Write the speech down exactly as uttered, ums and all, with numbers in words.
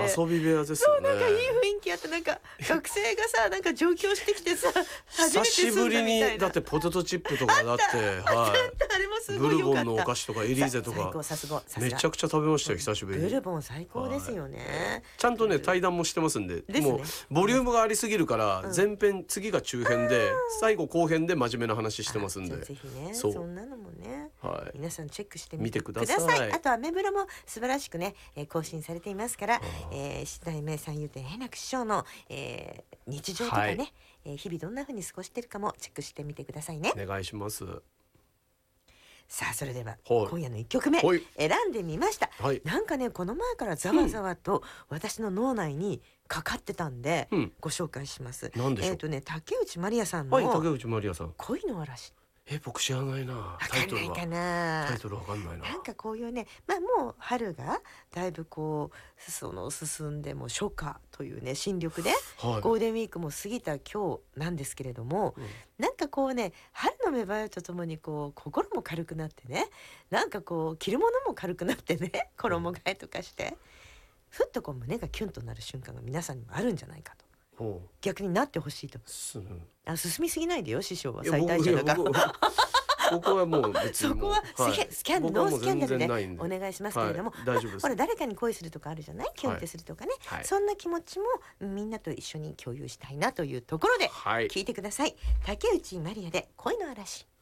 遊び部屋ですよね。 そうなんかいい雰囲気あって、なんか学生がさなんか上京してきてさ初めて久しぶりにだってポテトチップとかだって、はい、 あれもすブルごい良かった。 ボンのお菓子とかエリーゼとか最高、さすがさすがめちゃくちゃ食べましたよ、久しぶりに。 ブルボン最高ですよね、 はい、ちゃんとね対談もしてますんで、 ですね、 もうボリュームがありすぎるからうん、 前編次が中編で最後後編で真面目な話してますんで、 ぜひねそ, そんなのもね、 はい、 皆さんチェックしてみてくだ見てください。 さい。あとアメブロも素晴らしくね、えー、更新されていますから、えー、七代目三遊亭円楽師匠の、えー、日常とかね、はい、えー、日々どんな風に過ごしてるかもチェックしてみてくださいね。 お願いします。 さあそれでは今夜のいっきょくめ選んでみました、はい、なんかねこの前からざわざわと私の脳内にかかってたんで、うん、ご紹介します。 何でしょう。 えーとね、竹内まりやさんの、 はい、竹内まりやさん、 恋の嵐。 え、僕知らないな。 タイトルは。わかんないかな。 タイトルわかんないな。 なんかこういうね、まあもう春がだいぶこうその進んでも初夏というね新緑で、はい、ゴールデンウィークも過ぎた今日なんですけれども、うん、なんかこうね春の芽生えとともにこう心も軽くなってね、なんかこう着るものも軽くなってね衣替えとかして、うん、ふっとこう胸がキュンとなる瞬間が皆さんにもあるんじゃないかと。逆になってほしいと。あ、進みすぎないでよ師匠は最大者だからここはもう別にそこはスキャンダル、ノースキャンダルでお願いしますけれども、はい、 大丈夫です。 ほら誰かに恋するとかあるじゃない、キュンってするとかね、はい、そんな気持ちもみんなと一緒に共有したいなというところで、はい、聞いてください。竹内まりやで恋の嵐。